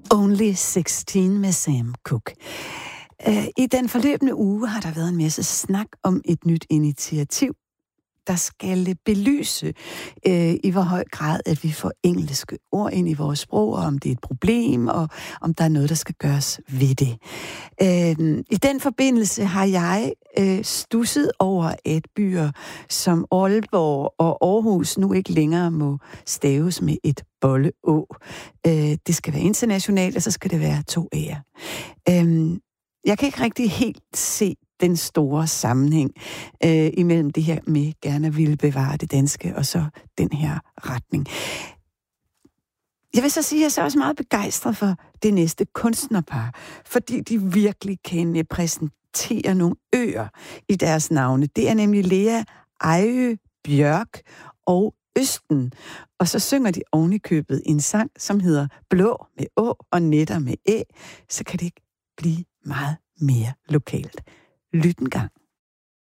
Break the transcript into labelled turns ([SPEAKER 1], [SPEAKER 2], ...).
[SPEAKER 1] Only 16 med Sam Cooke. I den forløbende uge har der været en masse snak om et nyt initiativ, der skal belyse i hvor høj grad, at vi får engelske ord ind i vores sprog, og om det er et problem, og om der er noget, der skal gøres ved det. I den forbindelse har jeg stusset over, at byer som Aalborg og Aarhus nu ikke længere må staves med et bolle-å. Det skal være internationalt, og så skal det være 2 æ'er. Jeg kan ikke rigtig helt se den store sammenhæng imellem det her med gerne at ville bevare det danske, og så den her retning. Jeg vil så sige, at jeg er så også meget begejstret for det næste kunstnerpar, fordi de virkelig kan præsentere nogle øer i deres navne. Det er nemlig Lea Ejø Bjørk og Østen. Og så synger de oven i købet en sang, som hedder Blå med Å og Netter med Æ. Så kan det ikke blive meget mere lokalt. Lyt en gang.